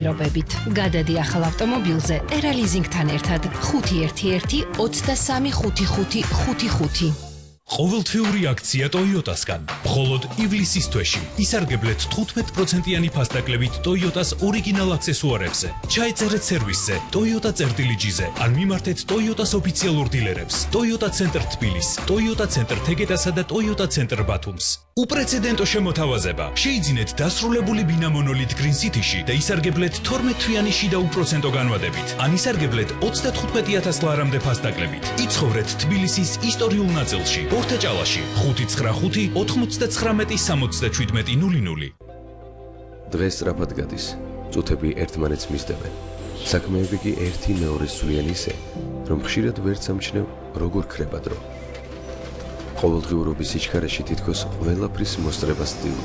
პირობებით. გადადი ახალ ავტომობილზე ერა ლიზინგთან ერთად 511 23 55 55. ყოველთვიური აქცია Toyota-სგან. მხოლოდ ივლისის თვეში ისარგებლეთ 15%-იანი ფასდაკლებით Toyota-s ორიგინალ აქსესუარებზე. ჩაეწერეთ სერვისზე Toyota-წერტილიჯიზე ან მიმართეთ Toyota-s ოფიციალურ დილერებს. Toyota Center თბილის, Toyota Center თეგედასა და Toyota Center ბათუმს. უპრეცედენტო შემოთავაზება. შეიძინეთ დასრულებული ბინა მონოლით Green City-ში და ისარგებლეთ 12-თვიანი შიდა უპროცენტო განვადებით. ან ისარგებლეთ 35,000 ლარამდე ფასდაკლებით. იცხოვრეთ თბილისის ისტორიულ ნაწილში. ორთაჭალაში 595 99 67 00. დღეს სწრაფად გადის. წუთები ერთმანეთს მისდევენ. საქმეები კი ერთი მეორეს სვლიან ისე, რომ ხშირად ვერ სამჩნევ როგორ ქრება დრო. ყოველდღიურობის სიჩქარეში თითქოს ყველაფრის მოსწრებას ვცდილობ.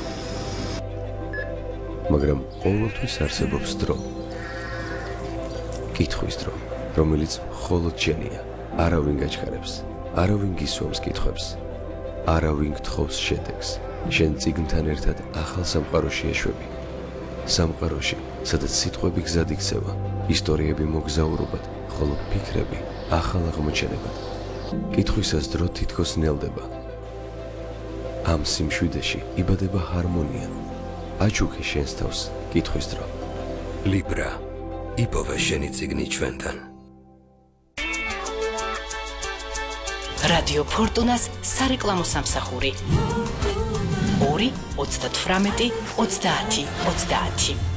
მაგრამ ყოველთვის არსებობს დრო. კითხვის დრო, რომელიც მხოლოდ შენია. არავინ გაჩქარებს. არავინ გისვამს კითხვებს. არავინ გთხოვს შედეგს. შენ წიგნთან ერთად ახალ სამყაროში ეშვები. სამყაროში, სადაც სიტყვები გზად იქცევა, ისტორიები მოგზაურობად, ხოლო ფიქრები ახალ აღმოჩენებად. კითხვისას დრო თითქოს ნელდება. ამ სიმშვიდეში იბადება ჰარმონია. აჩუქე შენს თავს კითხვის დრო. Libra. იპოვე შენი წიგნი ჩვენთან. რადიო ფორტუნას სარეკლამო სამსახური 2 38 30 30.